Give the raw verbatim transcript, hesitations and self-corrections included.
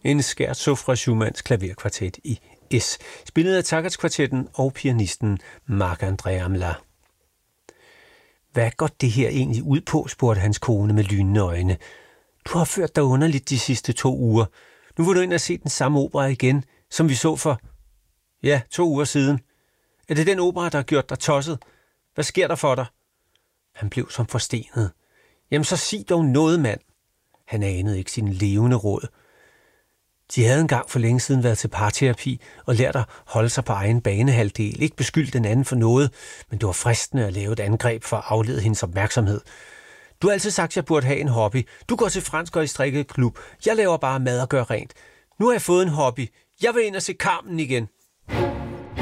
En scherzo fra Schumanns klaverkvartet i S, spillet af Takacs-kvartetten og pianisten Marc-André Amelard. Hvad går det her egentlig ud på, spurgte hans kone med lynende øjne. Du har ført dig underligt de sidste to uger. Nu vil du ind og se den samme opera igen, som vi så for, ja, to uger siden. Er det den opera, der har gjort dig tosset? Hvad sker der for dig? Han blev som forstenet. Jamen så sig dog noget, mand. Han anede ikke sin levende råd. De havde engang for længe siden været til parterapi og lært at holde sig på egen banehalvdel. Ikke beskyldt den anden for noget, men det var fristende at lave et angreb for at aflede hendes opmærksomhed. Du har altid sagt, at jeg burde have en hobby. Du går til fransk og i strikkeklub. Jeg laver bare mad og gør rent. Nu har jeg fået en hobby. Jeg vil ind og se Carmen igen.